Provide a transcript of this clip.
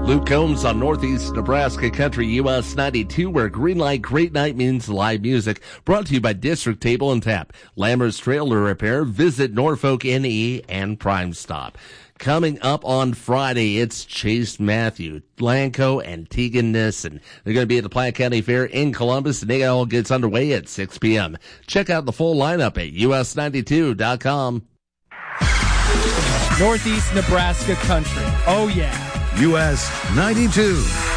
Luke Combs on Northeast Nebraska Country US 92, where green light, great night means live music. Brought to you by District Table and Tap, Lammer's Trailer Repair, Visit Norfolk NE, and Prime Stop. Coming up on Friday, it's Chase Matthew, Lanco, and Tegan Nissen. They're going to be at the Platte County Fair in Columbus, and it all gets underway at 6 p.m. Check out the full lineup at us92.com. Northeast Nebraska Country. Oh, yeah. US 92.